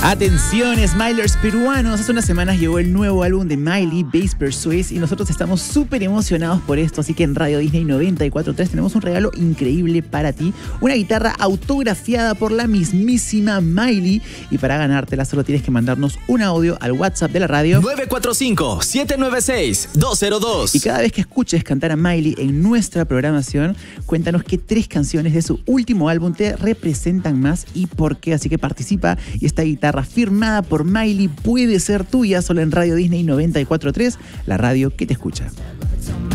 Atención, Smilers peruanos. Hace unas semanas llegó el nuevo álbum de Miley, Bass Persuade, y nosotros estamos súper emocionados por esto. Así que en Radio Disney 94.3 tenemos un regalo increíble para ti. Una guitarra autografiada por la mismísima Miley. Y para ganártela solo tienes que mandarnos un audio al WhatsApp de la radio 945-796-202. Y cada vez que escuches cantar a Miley en nuestra programación, cuéntanos qué 3 canciones de su último álbum te representan más y por qué. Así que participa, y esta guitarra firmada por Miley puede ser tuya solo en Radio Disney 94.3, la radio que te escucha.